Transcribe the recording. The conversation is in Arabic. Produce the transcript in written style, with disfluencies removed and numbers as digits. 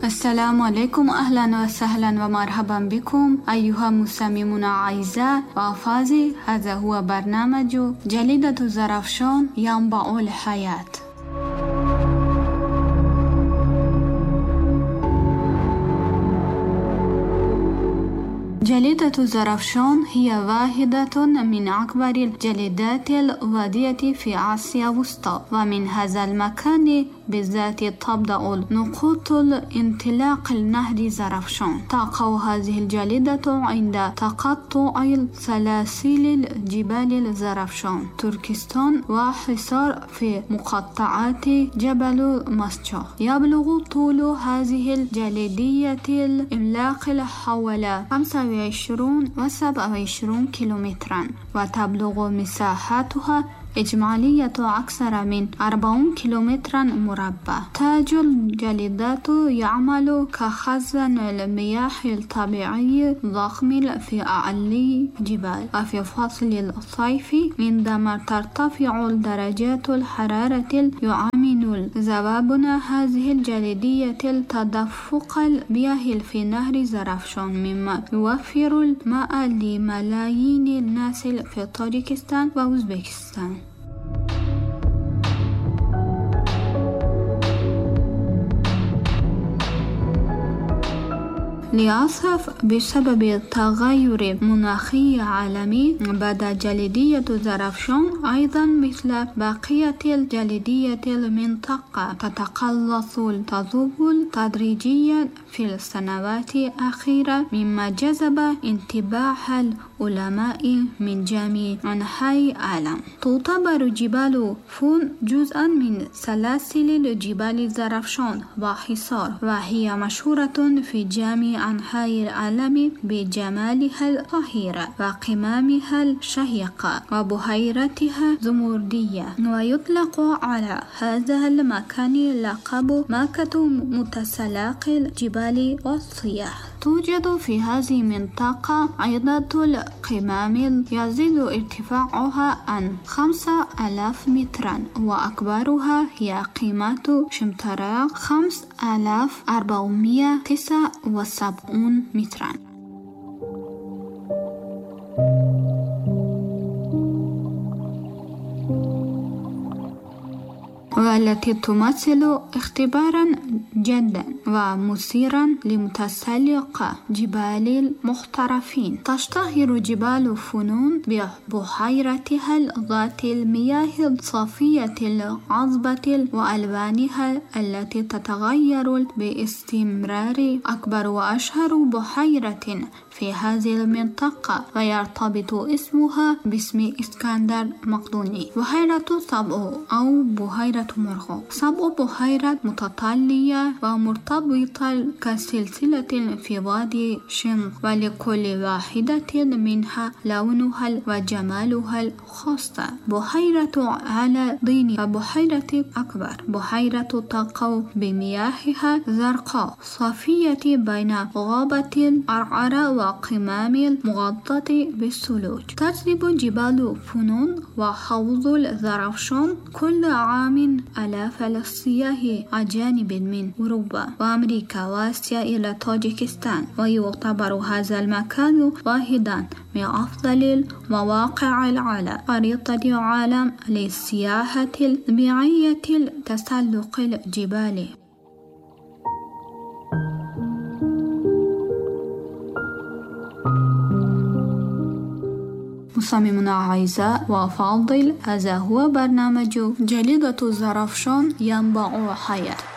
السلام عليكم، أهلا وسهلا ومرحبا بكم أيها المستمعون الأعزاء وأفاضل. هذا هو برنامج جليدة زرافشان ينبع الحياة. جليدة زرافشان هي واحدة من أكبر الجليدات الوادية في آسيا الوسطى، ومن هذا المكان بالذات تبدأ نقوط الانطلاق النهر زرافشان. تقع هذه الجليدة عند تقطع سلاسل جبال زرافشان تركستان وحصار في مقطعات جبل مسجح. يبلغ طول هذه الجليدية العملاق حوالي 25 و 27 كيلومترا، وتبلغ مساحتها إجمالية أكثر من 40 كيلومترا مربع. تاج الجليدات يعمل كخزان المياه الطبيعي ضخم في أعلى الجبال، وفي فصل الصيف عندما ترتفع درجات الحرارة يعمل ذبابنا هذه الجليدية تدفق المياه في نهر زرافشان، مما يوفر الماء لملايين الناس في طاجيكستان وأوزبكستان. للأسف بسبب التغير المناخي العالمي بدا جليدية زرافشان أيضا مثل بقية الجليدية المنطقة تتقلص وتذوب تدريجيا في السنوات الأخيرة، مما جذب انتباه العلماء من جميع أنحاء العالم. تعتبر جبال فون جزءا من سلاسل جبال زرافشان وحصار، وهي مشهورة في جميع أنحاء العالم بجمالها القاهرة وقمامها الشهيقة وبحيرتها زمردية، ويطلق على هذا المكان لقب مكة متسلق الجبال والصياح. توجد في هذه المنطقة عدة القمام يزيد ارتفاعها عن 5000 مترا، وأكبرها هي قمة شمتراك 5479 مترا. والتي تمثل اختبارا جدا ومثيرا لمتسلق جبال المحترفين. تشتهر جبال فنون ببحيرتها ذات المياه الصافية العذبة وألوانها التي تتغير باستمرار. أكبر وأشهر بحيرة في هذه المنطقة ويرتبط اسمها باسم اسكندر مقدوني، بحيرة سبع أو بحيرة مرغو. سبع بحيرات متتالية ومرتبطة كسلسلة في وادي شنغ، ولكل واحدة منها لونها وجمالها الخاص. بحيرة على دين وبحيرة أكبر. بحيرة تقع بمياهها زرقاء صافية بين غابة عرعرة وقمام المغطاة بالثلوج. تجذب جبال فنون وحوض زرافشان كل عام آلاف السياح أجانب من أوروبا وأمريكا وآسيا إلى طاجيكستان، ويعتبر هذا المكان واحدا من أفضل المواقع على خريطة العالم للسياحة الطبيعية تسلق الجبال. مستمعينا الأعزاء وأفاضل، هذا هو برنامج جليدة زرافشان ينبع الحياة.